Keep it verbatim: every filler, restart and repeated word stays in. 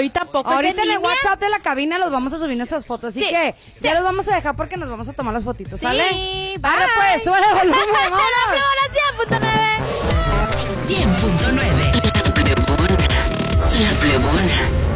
ahorita poco. Ahorita en en el línea. WhatsApp de la cabina los vamos a subir nuestras fotos, así Sí, que sí. ya los vamos a dejar porque nos vamos a tomar las fotitos, ¿sale? Sí, bye. Ahora pues, sube el volumen, La vámonos. cien punto nueve. cien punto nueve. La Plebona. La Plebona.